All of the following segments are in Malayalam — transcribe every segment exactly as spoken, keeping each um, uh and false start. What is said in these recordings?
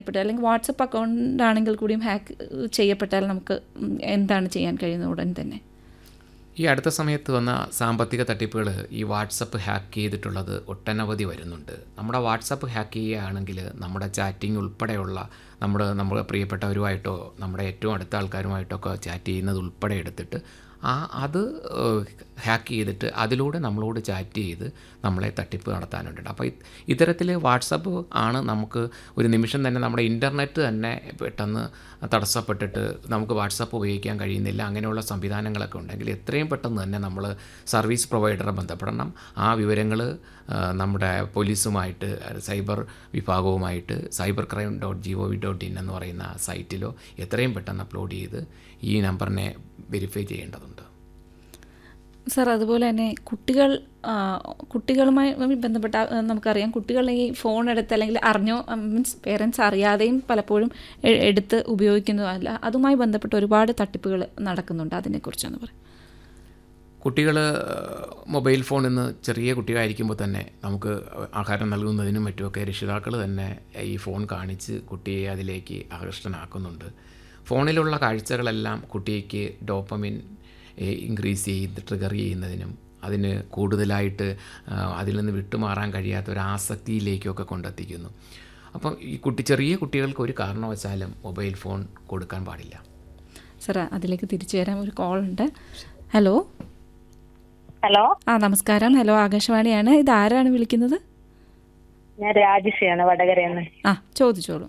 അല്ലെങ്കിൽ വാട്സപ്പ് അക്കൗണ്ട് ആണെങ്കിൽ കൂടിയും ഹാക്ക് ചെയ്യപ്പെട്ടാൽ നമുക്ക് എന്താണ് ചെയ്യാൻ കഴിയുന്നത് ഉടൻ തന്നെ? ഈ അടുത്ത സമയത്ത് വന്ന സാമ്പത്തിക തട്ടിപ്പുകൾ ഈ വാട്സപ്പ് ഹാക്ക് ചെയ്തിട്ടുള്ളത് ഒട്ടനവധി വരുന്നുണ്ട്. നമ്മുടെ വാട്സപ്പ് ഹാക്ക് ചെയ്യുകയാണെങ്കിൽ നമ്മുടെ ചാറ്റിംഗ് ഉൾപ്പെടെയുള്ള നമ്മുടെ നമ്മുടെ പ്രിയപ്പെട്ടവരുമായിട്ടോ നമ്മുടെ ഏറ്റവും അടുത്ത ആൾക്കാരുമായിട്ടൊക്കെ ചാറ്റ് ചെയ്യുന്നത് ഉൾപ്പെടെ എടുത്തിട്ട് ആ അത് ഹാക്ക് ചെയ്തിട്ട് അതിലൂടെ നമ്മളോട് ചാറ്റ് ചെയ്ത് നമ്മളെ തട്ടിപ്പ് നടത്താനുണ്ട്. അപ്പോൾ ഇത്തരത്തിൽ വാട്സപ്പ് ആണ് നമുക്ക് ഒരു നിമിഷം തന്നെ നമ്മുടെ ഇൻ്റർനെറ്റ് തന്നെ പെട്ടെന്ന് തടസ്സപ്പെട്ടിട്ട് നമുക്ക് വാട്സപ്പ് ഉപയോഗിക്കാൻ കഴിയുന്നില്ല. അങ്ങനെയുള്ള സംവിധാനങ്ങളൊക്കെ ഉണ്ടെങ്കിൽ എത്രയും പെട്ടെന്ന് തന്നെ നമ്മൾ സർവീസ് പ്രൊവൈഡറെ ബന്ധപ്പെടണം. ആ വിവരങ്ങൾ നമ്മുടെ പോലീസുമായിട്ട് cyber വിഭാഗവുമായിട്ട് cyber crime dot G O V dot in എന്ന് പറയുന്ന സൈറ്റിലോ എത്രയും പെട്ടെന്ന് അപ്ലോഡ് ചെയ്ത് ഈ നമ്പറിനെ വെരിഫൈ ചെയ്യേണ്ടതുണ്ട്. സർ, അതുപോലെ തന്നെ കുട്ടികൾ കുട്ടികളുമായി ബന്ധപ്പെട്ട നമുക്കറിയാം, കുട്ടികൾ ഈ ഫോൺ എടുത്ത് അല്ലെങ്കിൽ അറിഞ്ഞോ മീൻസ് പേരൻസ് അറിയാതെയും പലപ്പോഴും എടുത്ത് ഉപയോഗിക്കുന്നതല്ല. അതുമായി ബന്ധപ്പെട്ട് ഒരുപാട് തട്ടിപ്പുകൾ നടക്കുന്നുണ്ട്. അതിനെക്കുറിച്ചൊന്ന് പറയും. കുട്ടികൾ മൊബൈൽ ഫോണിൽ നിന്ന് ചെറിയ കുട്ടികളായിരിക്കുമ്പോൾ തന്നെ നമുക്ക് ആഹാരം നൽകുന്നതിനും മറ്റുമൊക്കെ രക്ഷിതാക്കൾ തന്നെ ഈ ഫോൺ കാണിച്ച് കുട്ടിയെ അതിലേക്ക് ആകർഷ്ടനാക്കുന്നുണ്ട്. ഫോണിലുള്ള കാഴ്ചകളെല്ലാം കുട്ടിക്ക് ഡോപ്പമിൻ ഇൻക്രീസ് ചെയ്ത് ട്രിഗർ ചെയ്യുന്നതിനും അതിന് കൂടുതലായിട്ട് അതിൽ നിന്ന് വിട്ടുമാറാൻ കഴിയാത്ത ഒരു ആസക്തിയിലേക്കൊക്കെ കൊണ്ടെത്തിക്കുന്നു. അപ്പം ഈ കുട്ടി ചെറിയ കുട്ടികൾക്ക് ഒരു കാരണവശാലും മൊബൈൽ ഫോൺ കൊടുക്കാൻ പാടില്ല. സാർ, അതിലേക്ക് തിരിച്ചു വരാൻ ഒരു കോൾ ഉണ്ട്. ഹലോ ഹലോ ആ നമസ്കാരം. ഹലോ, ആകാശവാണിയാണ്. ഇത് ആരാണ് വിളിക്കുന്നത്? ഞാൻ രാജശ്രീയാണ്, വടകരയെന്ന്. ആ ചോദിച്ചോളൂ.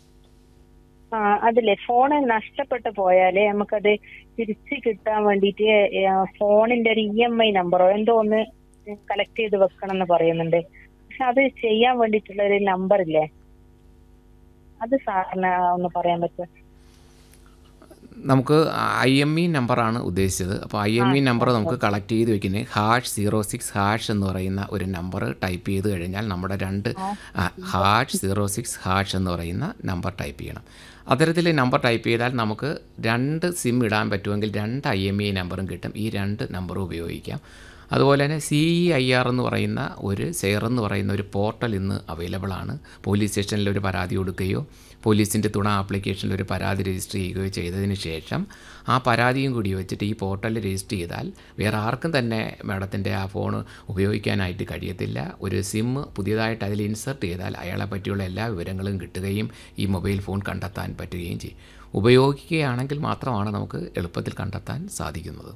ആ അതില്ലേ ഫോണ് നഷ്ടപ്പെട്ടു പോയാല് നമുക്കത് തിരിച്ചു കിട്ടാൻ വേണ്ടിയിട്ട് ഫോണിന്റെ ഒരു ഇ എം ഐ നമ്പറോ എന്തോ ഒന്ന് കളക്ട് ചെയ്ത് വെക്കണം എന്ന് പറയുന്നുണ്ട്. പക്ഷെ അത് ചെയ്യാൻ വേണ്ടിയിട്ടുള്ള ഒരു നമ്പർ ഇല്ലേ, അത് സാറിന് ഒന്ന് പറയാൻ പറ്റുമോ? നമുക്ക് ഐ എം ഇ നമ്പറാണ് ഉദ്ദേശിച്ചത്. അപ്പോൾ ഐ എം ഇ നമ്പർ നമുക്ക് കളക്ട് ചെയ്ത് വെക്കുന്നത് ഹാഷ് സീറോ സിക്സ് ഹാഷ് എന്ന് പറയുന്ന ഒരു നമ്പർ ടൈപ്പ് ചെയ്ത് കഴിഞ്ഞാൽ നമ്മുടെ രണ്ട് ഹാഷ് സീറോ സിക്സ് ഹാഷ് എന്ന് പറയുന്ന നമ്പർ ടൈപ്പ് ചെയ്യണം. അത്തരത്തിൽ നമ്പർ ടൈപ്പ് ചെയ്താൽ നമുക്ക് രണ്ട് സിം ഇടാൻ പറ്റുമെങ്കിൽ രണ്ട് ഐ എം ഇ നമ്പറും കിട്ടും. ഈ രണ്ട് നമ്പറും ഉപയോഗിക്കാം. അതുപോലെ തന്നെ സി ഇ ഐ ആർ എന്ന് പറയുന്ന ഒരു സെയർ എന്ന് പറയുന്ന ഒരു പോർട്ടൽ ഇന്ന് അവൈലബിൾ ആണ്. പോലീസ് സ്റ്റേഷനിൽ ഒരു പരാതി കൊടുക്കുകയോ പോലീസിൻ്റെ തുണ ആപ്ലിക്കേഷനിൽ ഒരു പരാതി രജിസ്റ്റർ ചെയ്യുകയോ ചെയ്തതിന് ശേഷം ആ പരാതിയും കൂടി വെച്ചിട്ട് ഈ പോർട്ടലിൽ രജിസ്റ്റർ ചെയ്താൽ വേറെ ആർക്കും തന്നെ മാഡത്തിൻ്റെ ആ ഫോൺ ഉപയോഗിക്കാനായിട്ട് കഴിയത്തില്ല. ഒരു സിം പുതിയതായിട്ട് അതിൽ ഇൻസർട്ട് ചെയ്താൽ അയാളെ പറ്റിയുള്ള എല്ലാ വിവരങ്ങളും കിട്ടുകയും ഈ മൊബൈൽ ഫോൺ കണ്ടെത്താൻ പറ്റുകയും ചെയ്യും. ഉപയോഗിക്കുകയാണെങ്കിൽ മാത്രമാണ് നമുക്ക് എളുപ്പത്തിൽ കണ്ടെത്താൻ സാധിക്കുന്നത്.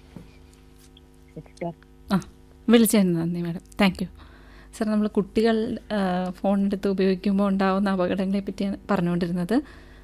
ആ വിളിച്ചതിന് നന്ദി മാഡം. Thank you. സാർ, നമ്മൾ കുട്ടികൾ ഫോണെടുത്ത് ഉപയോഗിക്കുമ്പോൾ ഉണ്ടാകുന്ന അപകടങ്ങളെ പറ്റിയാണ് പറഞ്ഞുകൊണ്ടിരുന്നത്.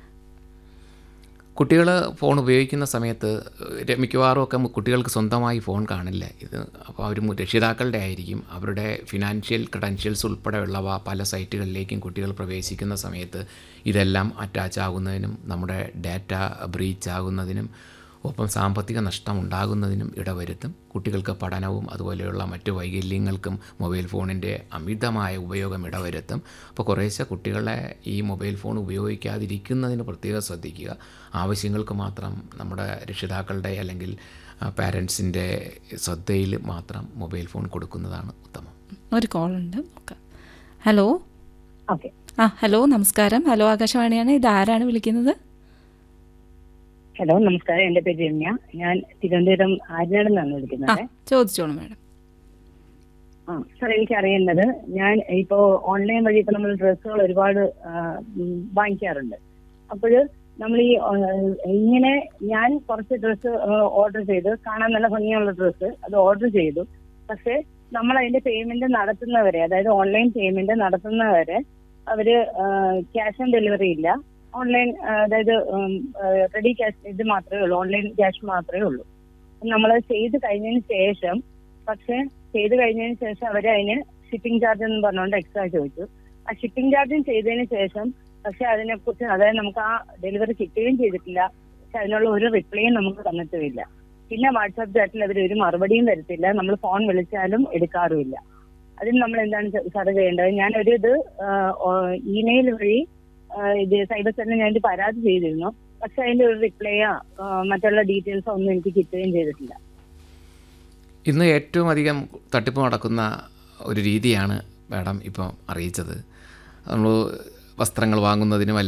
കുട്ടികൾ ഫോൺ ഉപയോഗിക്കുന്ന സമയത്ത് മിക്കവാറും ഒക്കെ കുട്ടികൾക്ക് സ്വന്തമായി ഫോൺ കാണില്ല. ഇത് അപ്പോൾ അവർ രക്ഷിതാക്കളുടെ ആയിരിക്കും. അവരുടെ ഫിനാൻഷ്യൽ ക്രെഡൻഷ്യൽസ് ഉൾപ്പെടെയുള്ളവ പല സൈറ്റുകളിലേക്കും കുട്ടികൾ പ്രവേശിക്കുന്ന സമയത്ത് ഇതെല്ലാം അറ്റാച്ച് ആകുന്നതിനും നമ്മുടെ ഡാറ്റ ബ്രീച്ച് ആകുന്നതിനും ഒപ്പം സാമ്പത്തിക നഷ്ടം ഉണ്ടാകുന്നതിനും ഇടവരുത്തും. കുട്ടികൾക്ക് പഠനവും അതുപോലെയുള്ള മറ്റു വൈകല്യങ്ങൾക്കും മൊബൈൽ ഫോണിൻ്റെ അമിതമായ ഉപയോഗം ഇടവരുത്തും. അപ്പോൾ കുറേശ്ശെ കുട്ടികളെ ഈ മൊബൈൽ ഫോൺ ഉപയോഗിക്കാതിരിക്കുന്നതിന് പ്രത്യേകം ശ്രദ്ധിക്കുക. ആവശ്യങ്ങൾക്ക് മാത്രം നമ്മുടെ രക്ഷിതാക്കളുടെ അല്ലെങ്കിൽ പാരൻസിൻ്റെ ശ്രദ്ധയിൽ മാത്രം മൊബൈൽ ഫോൺ കൊടുക്കുന്നതാണ് ഉത്തമം. ഒരു കോൾ ഉണ്ട്. ഹലോ. ഓക്കെ. ആ ഹലോ, നമസ്കാരം. ഹലോ, ആകാശവാണിയാണ്. ഇത് ആരാണ് വിളിക്കുന്നത്? ഹലോ നമസ്കാരം, എന്റെ പേര് രമ്യ. ഞാൻ തിരുവനന്തപുരം ആര്യനാട് നിന്നാണ് വിളിക്കുന്നത്. ചോദിച്ചോളൂ മാഡം. ആ സാർ, എനിക്ക് അറിയേണ്ടത്, ഞാൻ ഇപ്പോ ഓൺലൈൻ വഴി ഇപ്പൊ നമ്മൾ ഡ്രസ്സുകൾ ഒരുപാട് വാങ്ങിക്കാറുണ്ട്. അപ്പോൾ നമ്മൾ ഈ ഇങ്ങനെ ഞാൻ കുറച്ച് ഡ്രസ്സ് ഓർഡർ ചെയ്ത് കാണാൻ നല്ല ഭംഗിയുള്ള ഡ്രസ്സ് അത് ഓർഡർ ചെയ്തു. പക്ഷെ നമ്മൾ അതിന്റെ പേയ്മെന്റ് നടത്തുന്നവരെ, അതായത് ഓൺലൈൻ പേയ്മെന്റ് നടത്തുന്നവരെ അവര് ക്യാഷ് ഓൺ ഡെലിവറി ഇല്ല. ഓൺലൈൻ അതായത് റെഡി ക്യാഷ് ഇത് മാത്രമേ ഉള്ളൂ, ഓൺലൈൻ ക്യാഷ് മാത്രമേ ഉള്ളൂ. നമ്മൾ ചെയ്ത് കഴിഞ്ഞതിന് ശേഷം പക്ഷെ ചെയ്ത് കഴിഞ്ഞതിന് ശേഷം അവർ അതിന് ഷിപ്പിംഗ് ചാർജ് എന്ന് പറഞ്ഞുകൊണ്ട് എക്സ്ട്രാ ചോദിച്ചു. ആ ഷിപ്പിംഗ് ചാർജും ചെയ്തതിന് ശേഷം പക്ഷെ അതിനെക്കുറിച്ച്, അതായത് നമുക്ക് ആ ഡെലിവറി കിട്ടുകയും ചെയ്തിട്ടില്ല. പക്ഷെ അതിനുള്ള ഒരു റിപ്ലൈയും നമുക്ക് തന്നിട്ടുമില്ല. പിന്നെ വാട്സാപ്പ് ചാറ്റിൽ അവർ ഒരു മറുപടിയും തരത്തില്ല. നമ്മൾ ഫോൺ വിളിച്ചാലും എടുക്കാറുമില്ല. അതിന് നമ്മൾ എന്താണ് സാർ ചെയ്യേണ്ടത്? ഞാനൊരു ഇത് ഇമെയിൽ വഴി ഇത് സൈബർ സെല്ലിന് ഞാൻ പരാതി ചെയ്തിരുന്നു. പക്ഷെ അതിന്റെ ഒരു റിപ്ലൈയോ മറ്റുള്ള ഡീറ്റെയിൽസോ ഒന്നും എനിക്ക് കിട്ടുകയും ചെയ്തിട്ടില്ല. ഇന്ന് ഏറ്റവും അധികം തട്ടിപ്പ് നടക്കുന്ന ഒരു രീതിയാണ് മാഡം ഇപ്പോൾ അറിയിച്ചത്. നമ്മൾ വസ്ത്രങ്ങൾ വാങ്ങുന്നതിനും